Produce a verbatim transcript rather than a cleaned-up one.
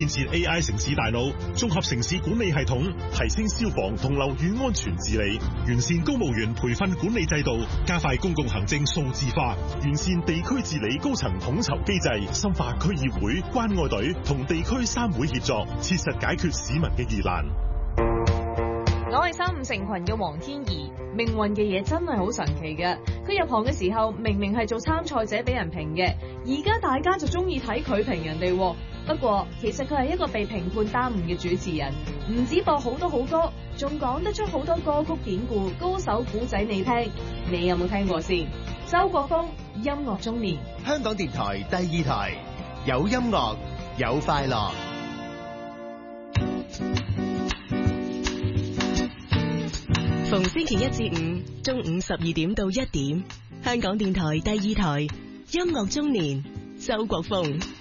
設 A I 城市大腦，綜合城市管理系統，提升消防同樓宇安全治理，完善公務員培訓管理制度，加快公共行政數字化，完善地區治理高層統籌機制，深化區議會、關愛隊同地區三會協作，切實解決市民嘅疑難。 我係三五成群嘅黃天怡，命運嘅嘢真係好神奇嘅。佢入行嘅時候明明係做參賽者俾人評嘅，而家大家就中意睇佢評人哋。不過其實佢係一個被評判耽誤嘅主持人，唔止播好多好歌，仲講得出好多歌曲典故、高手古仔你聽。你有冇聽過先？周國峰，音樂中年， 香港電台第二台，有音樂有快樂。 逢星期一至五中午十二點到一點，香港電台第二台音樂中年，周國峰。